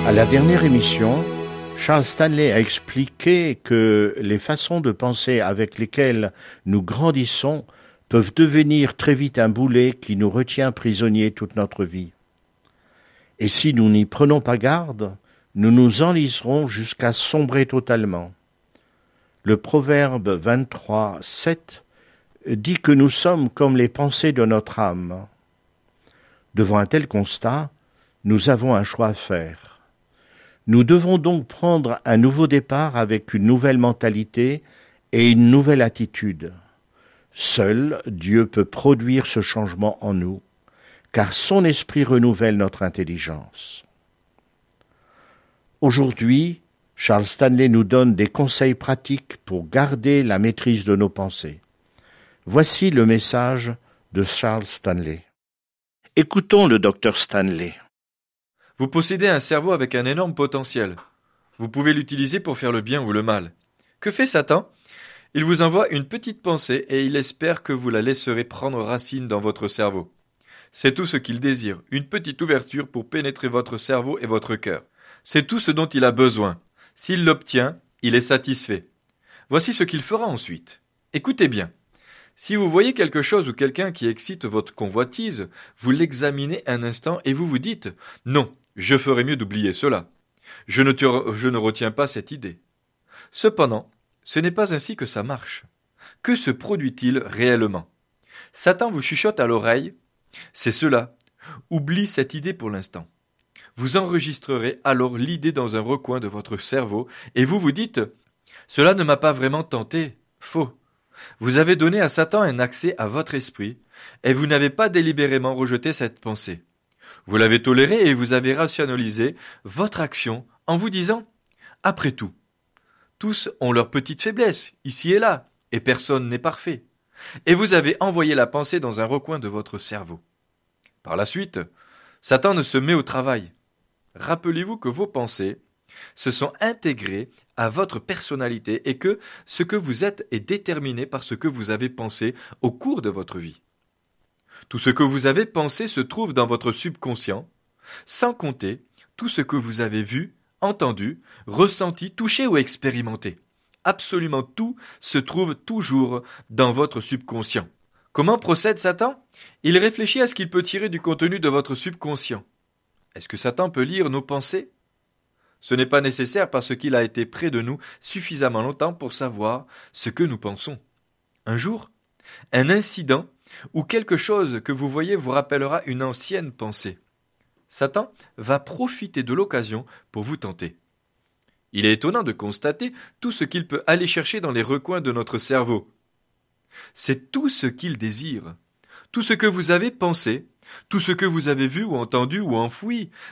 À la dernière émission, Charles Stanley a expliqué que les façons de penser avec lesquelles nous grandissons peuvent devenir très vite un boulet qui nous retient prisonniers toute notre vie. Et si nous n'y prenons pas garde, nous nous enliserons jusqu'à sombrer totalement. Le proverbe 23, 7 dit que nous sommes comme les pensées de notre âme. Devant un tel constat, nous avons un choix à faire. Nous devons donc prendre un nouveau départ avec une nouvelle mentalité et une nouvelle attitude. Seul Dieu peut produire ce changement en nous, car son esprit renouvelle notre intelligence. Aujourd'hui, Charles Stanley nous donne des conseils pratiques pour garder la maîtrise de nos pensées. Voici le message de Charles Stanley. Écoutons le docteur Stanley. Vous possédez un cerveau avec un énorme potentiel. Vous pouvez l'utiliser pour faire le bien ou le mal. Que fait Satan ? Il vous envoie une petite pensée et il espère que vous la laisserez prendre racine dans votre cerveau. C'est tout ce qu'il désire, une petite ouverture pour pénétrer votre cerveau et votre cœur. C'est tout ce dont il a besoin. S'il l'obtient, il est satisfait. Voici ce qu'il fera ensuite. Écoutez bien. Si vous voyez quelque chose ou quelqu'un qui excite votre convoitise, vous l'examinez un instant et vous vous dites « Non, je ferais mieux d'oublier cela. Je ne retiens pas cette idée. » Cependant, ce n'est pas ainsi que ça marche. Que se produit-il réellement ? Satan vous chuchote à l'oreille « C'est cela. Oublie cette idée pour l'instant. » Vous enregistrerez alors l'idée dans un recoin de votre cerveau et vous vous dites « Cela ne m'a pas vraiment tenté. » Faux. Vous avez donné à Satan un accès à votre esprit et vous n'avez pas délibérément rejeté cette pensée. Vous l'avez tolérée et vous avez rationalisé votre action en vous disant « Après tout, tous ont leurs petites faiblesses, ici et là, et personne n'est parfait. » Et vous avez envoyé la pensée dans un recoin de votre cerveau. Par la suite, Satan ne se met au travail. Rappelez-vous que vos pensées se sont intégrées à votre personnalité et que ce que vous êtes est déterminé par ce que vous avez pensé au cours de votre vie. Tout ce que vous avez pensé se trouve dans votre subconscient, sans compter tout ce que vous avez vu, entendu, ressenti, touché ou expérimenté. Absolument tout se trouve toujours dans votre subconscient. Comment procède Satan ? Il réfléchit à ce qu'il peut tirer du contenu de votre subconscient. Est-ce que Satan peut lire nos pensées ? Ce n'est pas nécessaire parce qu'il a été près de nous suffisamment longtemps pour savoir ce que nous pensons. Un jour, un incident ou quelque chose que vous voyez vous rappellera une ancienne pensée. Satan va profiter de l'occasion pour vous tenter. Il est étonnant de constater tout ce qu'il peut aller chercher dans les recoins de notre cerveau. C'est tout ce qu'il désire. Tout ce que vous avez pensé, tout ce que vous avez vu ou entendu ou enfoui